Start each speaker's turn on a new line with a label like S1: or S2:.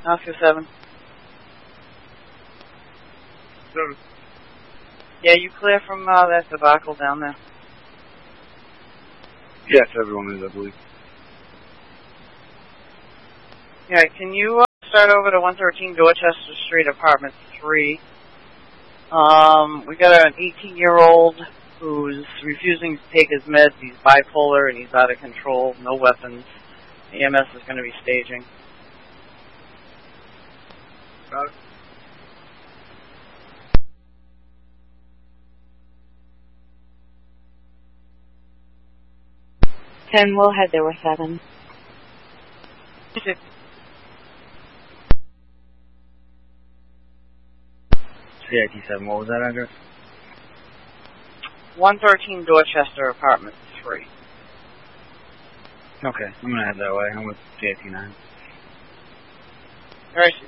S1: Oscar 7.
S2: 7.
S1: Yeah, you clear from that debacle down there?
S2: Yes, everyone is, I believe.
S1: Alright, can you start over to 113 Dorchester Street, apartment 3? We got an 18-year-old who's refusing to take his meds. He's bipolar and he's out of control, no weapons. EMS is going to be staging.
S2: Got it.
S3: We'll head there with 7.
S4: CIT 7, what was that address?
S1: 113 Dorchester, apartment 3.
S4: Okay, I'm going to head that way. I'm with CIT 9.
S1: Alright,